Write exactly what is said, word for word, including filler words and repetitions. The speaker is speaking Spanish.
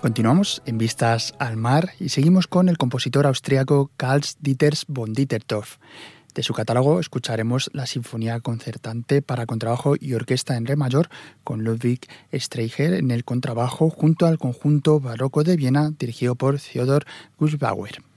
Continuamos en Vistas al Mar y seguimos con el compositor austriaco Karl-Dieter von Dittersdorf. De su catálogo escucharemos la Sinfonía Concertante para contrabajo y orquesta en re mayor con Ludwig Streicher en el contrabajo junto al conjunto barroco de Viena dirigido por Theodor Gussbauer.